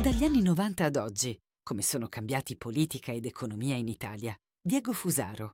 Dagli anni 90 ad oggi, come sono cambiati politica ed economia in Italia? Diego Fusaro.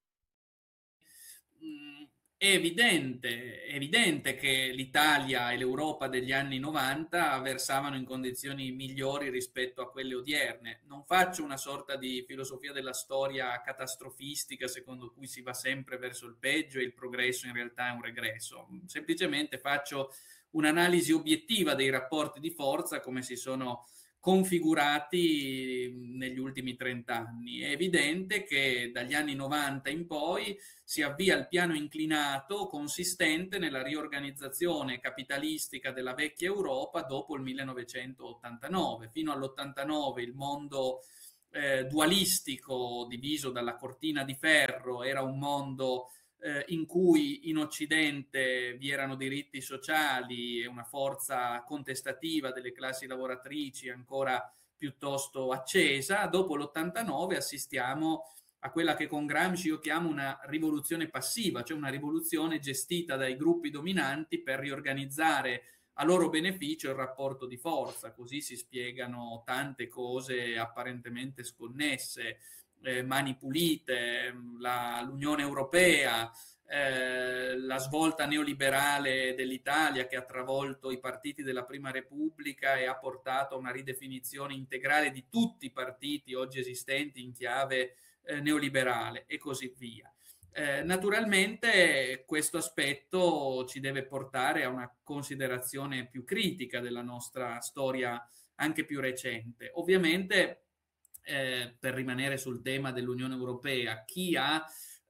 È evidente che l'Italia e l'Europa degli anni 90 versavano in condizioni migliori rispetto a quelle odierne. Non faccio una sorta di filosofia della storia catastrofistica secondo cui si va sempre verso il peggio e il progresso in realtà è un regresso. Semplicemente faccio un'analisi obiettiva dei rapporti di forza come si sono configurati negli ultimi 30 anni. È evidente che dagli anni 90 in poi si avvia il piano inclinato consistente nella riorganizzazione capitalistica della vecchia Europa dopo il 1989. Fino all'89 il mondo dualistico diviso dalla cortina di ferro era un mondo in cui in Occidente vi erano diritti sociali e una forza contestativa delle classi lavoratrici ancora piuttosto accesa. Dopo l'89 assistiamo a quella che con Gramsci io chiamo una rivoluzione passiva, cioè una rivoluzione gestita dai gruppi dominanti per riorganizzare a loro beneficio il rapporto di forza, così si spiegano tante cose apparentemente sconnesse, mani pulite, l'Unione Europea, la svolta neoliberale dell'Italia che ha travolto i partiti della Prima Repubblica e ha portato a una ridefinizione integrale di tutti i partiti oggi esistenti in chiave neoliberale e così via. Naturalmente questo aspetto ci deve portare a una considerazione più critica della nostra storia anche più recente. Ovviamente, per rimanere sul tema dell'Unione Europea, chi ha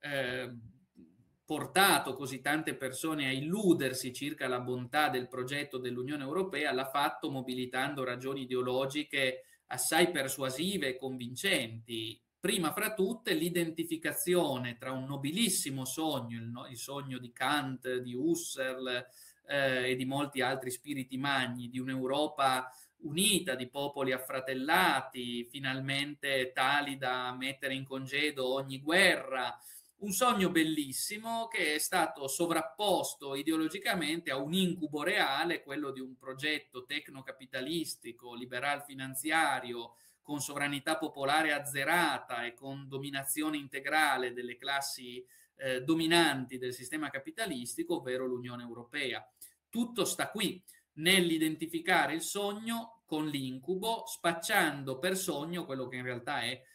portato così tante persone a illudersi circa la bontà del progetto dell'Unione Europea l'ha fatto mobilitando ragioni ideologiche assai persuasive e convincenti. Prima fra tutte l'identificazione tra un nobilissimo sogno, il sogno di Kant, di Husserl e di molti altri spiriti magni, di un'Europa unita, di popoli affratellati, finalmente tali da mettere in congedo ogni guerra, un sogno bellissimo che è stato sovrapposto ideologicamente a un incubo reale, quello di un progetto tecnocapitalistico, liberal finanziario, con sovranità popolare azzerata e con dominazione integrale delle classi dominanti del sistema capitalistico, ovvero l'Unione Europea. Tutto sta qui, nell'identificare il sogno con l'incubo, spacciando per sogno quello che in realtà è